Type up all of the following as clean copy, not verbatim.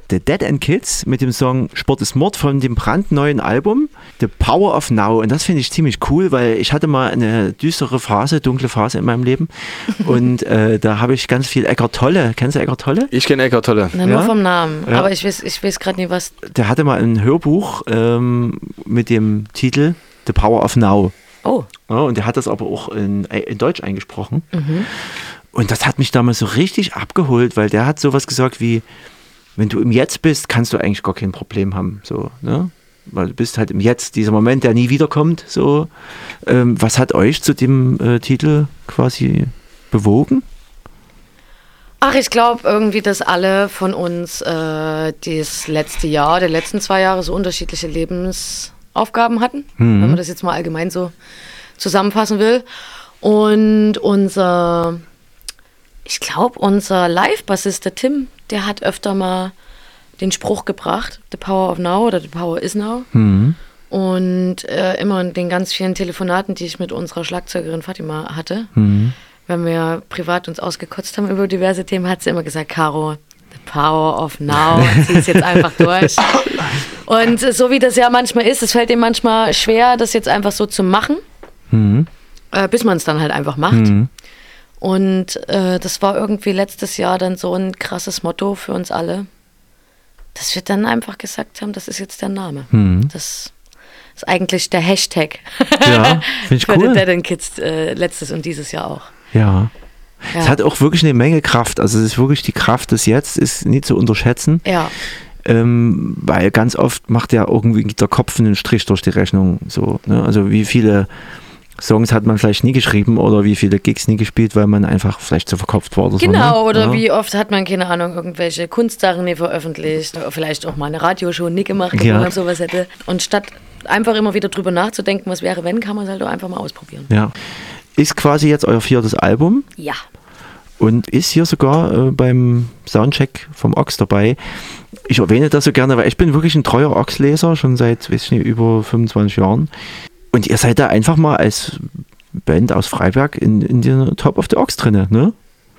The Dead End Kids mit dem Song Sport ist Mord von dem brandneuen Album The Power of Now. Und das finde ich ziemlich cool, weil ich hatte mal eine düstere Phase, dunkle Phase in meinem Leben. Und da habe ich ganz viel Eckart Tolle. Kennst du Eckart Tolle? Ich kenne Eckart Tolle. Na, nur vom Namen. Ja. Aber ich weiß gerade nicht, was... Der hatte mal ein Hörbuch mit dem Titel The Power of Now. Oh. Ja, und der hat das aber auch in Deutsch eingesprochen. Und das hat mich damals so richtig abgeholt, weil der hat sowas gesagt wie, wenn du im Jetzt bist, kannst du eigentlich gar kein Problem haben. So, ne? Weil du bist halt im Jetzt, dieser Moment, der nie wiederkommt. So. Was hat euch zu dem Titel quasi bewogen? Ach, ich glaube irgendwie, dass alle von uns das letzte Jahr, die letzten 2 Jahre so unterschiedliche Lebensaufgaben hatten, wenn man das jetzt mal allgemein so zusammenfassen will. Und unser Live-Bassist, der Tim, der hat öfter mal den Spruch gebracht, The Power of Now oder The Power is Now. Und immer in den ganz vielen Telefonaten, die ich mit unserer Schlagzeugerin Fatima hatte, wenn wir privat uns ausgekotzt haben über diverse Themen, hat sie immer gesagt, Caro, The Power of Now, zieh es jetzt einfach durch. Und so wie das ja manchmal ist, es fällt ihm manchmal schwer, das jetzt einfach so zu machen, bis man es dann halt einfach macht. Und das war irgendwie letztes Jahr dann so ein krasses Motto für uns alle, dass wir dann einfach gesagt haben, das ist jetzt der Name. Das ist eigentlich der Hashtag Ja, finde ich für cool. The Dead End Kids letztes und dieses Jahr auch. Ja. Es hat auch wirklich eine Menge Kraft. Also es ist wirklich die Kraft des Jetzt, ist nicht zu unterschätzen. Ja. Weil ganz oft macht ja irgendwie der Kopf einen Strich durch die Rechnung. So, ne? Also wie viele Songs hat man vielleicht nie geschrieben oder wie viele Gigs nie gespielt, weil man einfach vielleicht so verkopft war oder Genau, so. Ne? oder wie oft hat man, keine Ahnung, irgendwelche Kunstsachen nie veröffentlicht, oder vielleicht auch mal eine Radioshow nie gemacht, wo man sowas hätte. Und statt einfach immer wieder drüber nachzudenken, was wäre, wenn, kann man es halt auch einfach mal ausprobieren. Ja. Ist quasi jetzt euer 4. Album. Ja. Und ist hier sogar beim Soundcheck vom Ochs dabei. Ich erwähne das so gerne, weil ich bin wirklich ein treuer Ochs-Leser, schon seit, weiß ich nicht, über 25 Jahren. Und ihr seid da einfach mal als Band aus Freiberg in der Top of the Ochs drinne, ne?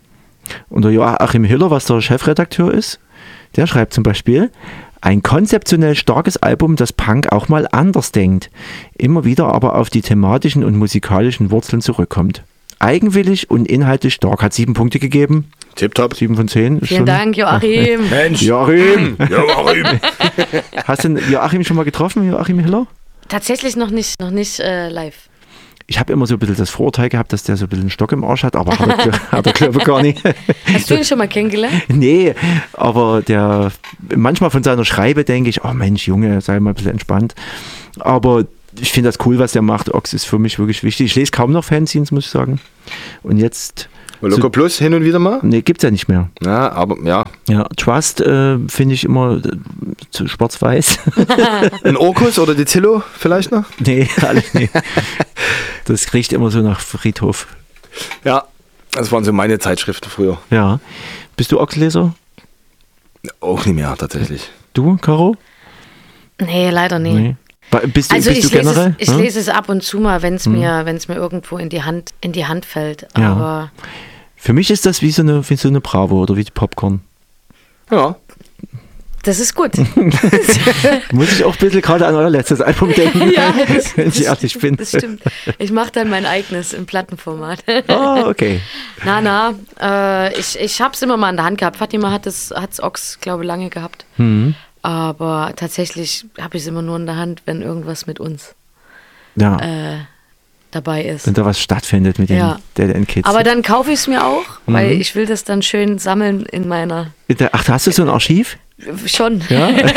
Und der Joachim Hiller, was der Chefredakteur ist, der schreibt zum Beispiel: Ein konzeptionell starkes Album, das Punk auch mal anders denkt, immer wieder aber auf die thematischen und musikalischen Wurzeln zurückkommt. Eigenwillig und inhaltlich stark, hat 7 Punkte gegeben. Tipptopp. 7 von 10. Vielen Dank, Joachim. Mensch. Joachim! Joachim. Hast du Joachim schon mal getroffen, Joachim Hiller? Tatsächlich noch nicht live. Ich habe immer so ein bisschen das Vorurteil gehabt, dass der so ein bisschen einen Stock im Arsch hat, aber hat er glaube ich gar nicht. Hast du ihn schon mal kennengelernt? Nee, aber manchmal von seiner Schreibe denke ich, oh Mensch, Junge, sei mal ein bisschen entspannt. Aber ich finde das cool, was der macht. Ochs ist für mich wirklich wichtig. Ich lese kaum noch Fanzines, muss ich sagen. Und jetzt... Loco Plus hin und wieder mal? Nee, gibt's ja nicht mehr. Ja, aber ja. Ja, Trust finde ich immer zu schwarz-weiß. Ein Orkus oder die Zillow vielleicht noch? Nee, alles nicht. Das riecht immer so nach Friedhof. Ja, das waren so meine Zeitschriften früher. Ja. Bist du Ochsleser? Auch nicht mehr, tatsächlich. Du, Caro? Nee, leider nicht. Nee. Bist du Ich generell? lese es ab und zu mal, wenn es mir irgendwo in die Hand fällt. Ja. Aber für mich ist das wie so eine Bravo oder wie die Popcorn. Ja. das ist gut. Muss ich auch ein bisschen gerade an euer letztes Album denken, Ja, wenn ich ehrlich bin. Das stimmt. Ich mache dann mein eigenes im Plattenformat. Oh, okay. Ich habe es immer mal in der Hand gehabt. Fatima hat's Ochs, glaube ich, lange gehabt. Aber tatsächlich habe ich es immer nur in der Hand, wenn irgendwas mit uns dabei ist. Wenn da was stattfindet mit den Dead End Kids. Aber dann kaufe ich es mir auch, weil ich will das dann schön sammeln in meiner... Ach, hast du so ein Archiv? Schon. Ja? Ist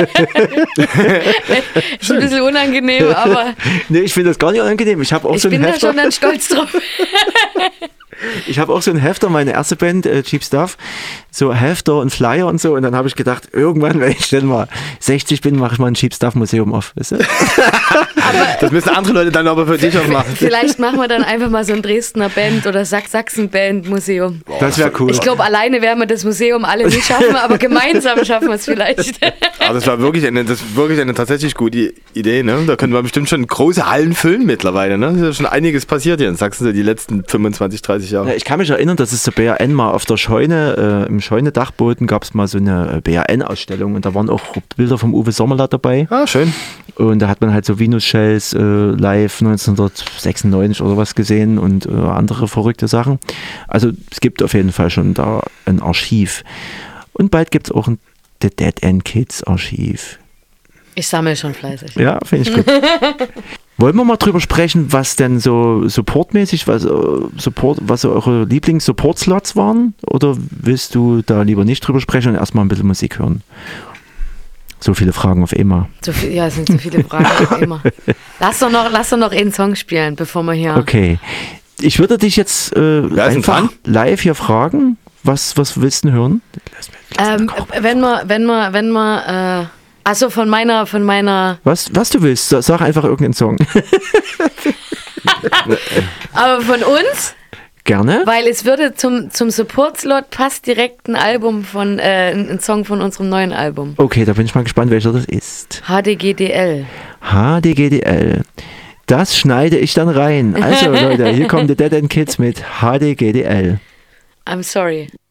ein bisschen unangenehm, aber... Nee, ich finde das gar nicht unangenehm. Ich habe auch so ein bin da Hefter. schon dann stolz drauf. Ich habe auch so ein Hefter, meine erste Band, Cheap Stuff, so Hefter und Flyer und so. Und dann habe ich gedacht, irgendwann, wenn ich dann mal 60 bin, mache ich mal ein Cheap Stuff Museum auf. Weißt du? Das müssen andere Leute dann aber für dich auch machen. Vielleicht machen wir dann einfach mal so ein Dresdner Band oder Sachsen-Band-Museum. Das wäre cool. Ich glaube, alleine werden wir das Museum alle nicht schaffen, aber gemeinsam schaffen wir es vielleicht. Aber das war wirklich eine tatsächlich gute Idee. Ne? Da können wir bestimmt schon große Hallen füllen mittlerweile. Ne? Da ist ja schon einiges passiert hier in Sachsen die letzten 25, 30 Jahre. ja. Ja, ich kann mich erinnern, dass es zur BRN mal auf der Scheune, im Scheune-Dachboden gab es mal so eine BRN-Ausstellung und da waren auch Bilder vom Uwe Sommerlath dabei. Ah, schön. Und da hat man halt so Venus Shells live 1996 oder was gesehen und andere verrückte Sachen. Also es gibt auf jeden Fall schon da ein Archiv. Und bald gibt es auch ein The Dead End Kids Archiv. Ich sammle schon fleißig. Ja, finde ich gut. Wollen wir mal drüber sprechen, was denn so supportmäßig, was so eure Lieblings-Support-Slots waren? Oder willst du da lieber nicht drüber sprechen und erstmal ein bisschen Musik hören? So viele Fragen auf einmal. Ja, es sind so viele Fragen auf einmal. Lass doch noch einen Song spielen, bevor wir hier... Okay. Ich würde dich jetzt einfach live hier fragen, was willst du denn hören? Wenn wir also von meiner... Was du willst, sag einfach irgendeinen Song. Aber von uns? Gerne. Weil es würde zum Support-Slot passt direkt ein Song von unserem neuen Album. Okay, da bin ich mal gespannt, welcher das ist. HDGDL. HDGDL. Das schneide ich dann rein. Also Leute, hier kommen die Dead End Kids mit HDGDL. I'm sorry.